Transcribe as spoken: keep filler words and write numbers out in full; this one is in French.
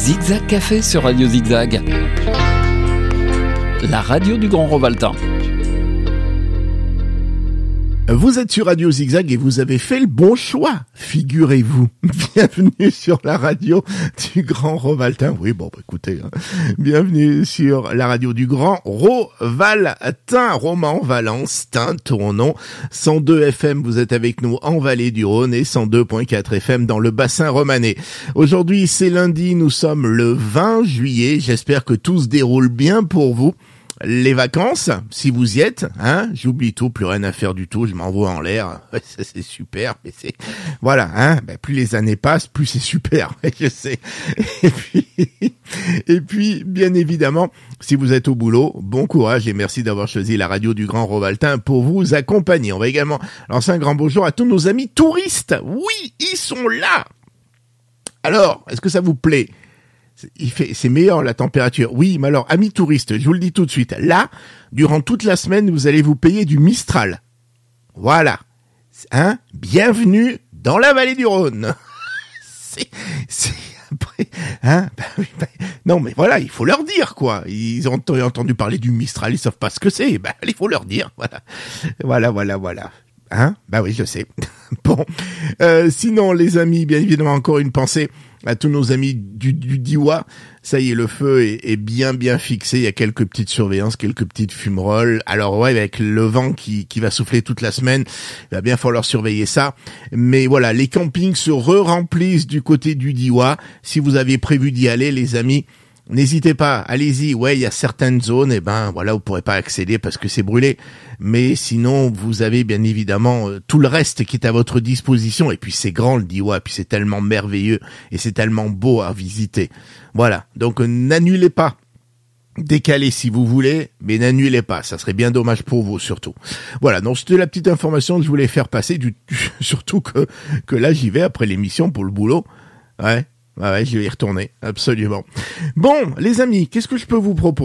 Zigzag Café sur Radio Zigzag, la radio du Grand Rovaltain. Vous êtes sur Radio Zigzag et vous avez fait le bon choix, figurez-vous. Bienvenue sur la radio du Grand Rovaltain. Oui, bon, bah, écoutez, hein. Bienvenue sur la radio du Grand Rovaltain, Romans, Valence, Tain, Tournon. cent deux F M, vous êtes avec nous en Vallée du Rhône et cent deux virgule quatre F M dans le bassin romanais. Aujourd'hui, c'est lundi, nous sommes le vingt juillet. J'espère que tout se déroule bien pour vous. Les vacances, si vous y êtes, hein, j'oublie tout, plus rien à faire du tout, je m'envoie en l'air, ouais, ça c'est super, mais c'est, voilà, hein, ben, plus les années passent, plus c'est super, je sais. Et puis, et puis, bien évidemment, si vous êtes au boulot, bon courage et merci d'avoir choisi la radio du Grand Rovaltain pour vous accompagner. On va également lancer un grand bonjour à tous nos amis touristes. Oui, ils sont là. Alors, est-ce que ça vous plaît? Il fait, c'est meilleur la température. Oui, mais alors, amis touristes, je vous le dis tout de suite. Là, durant toute la semaine, vous allez vous payer du Mistral. Voilà. Hein? Bienvenue dans la vallée du Rhône. c'est, c'est après, hein? Bah, oui, bah, non, mais voilà, il faut leur dire, quoi. Ils ont entendu parler du Mistral, ils savent pas ce que c'est. Bah, il faut leur dire. Voilà. Voilà, voilà, voilà. Hein? Bah oui, je sais. Bon. Euh, sinon, les amis, bien évidemment, encore une pensée à tous nos amis du, du Diois. Ça y est, le feu est, est bien bien fixé. Il y a quelques petites surveillances, quelques petites fumerolles. Alors ouais, avec le vent qui, qui va souffler toute la semaine, il va bien falloir surveiller ça. Mais voilà, les campings se re-remplissent du côté du Diois. Si vous avez prévu d'y aller, les amis, n'hésitez pas, allez-y. Ouais, il y a certaines zones, et ben voilà, vous pourrez pas accéder parce que c'est brûlé. Mais sinon, vous avez bien évidemment euh, tout le reste qui est à votre disposition. Et puis c'est grand le Diois, puis c'est tellement merveilleux et c'est tellement beau à visiter. Voilà, donc euh, n'annulez pas. Décalez si vous voulez, mais n'annulez pas. Ça serait bien dommage pour vous surtout. Voilà, donc c'était la petite information que je voulais faire passer. Du, surtout que que là j'y vais après l'émission pour le boulot. Ouais. Ouais, je vais y retourner, absolument. Bon, les amis, qu'est-ce que je peux vous proposer ?